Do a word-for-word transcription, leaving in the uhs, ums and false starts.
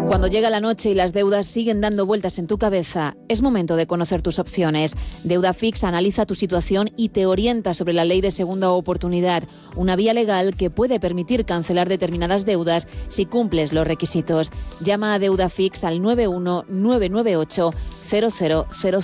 Cuando llega la noche y las deudas siguen dando vueltas en tu cabeza, es momento de conocer tus opciones. Deudafix analiza tu situación y te orienta sobre la ley de segunda oportunidad, una vía legal que puede permitir cancelar determinadas deudas si cumples los requisitos. Llama a Deudafix al nueve uno nueve nueve ocho cero cero cero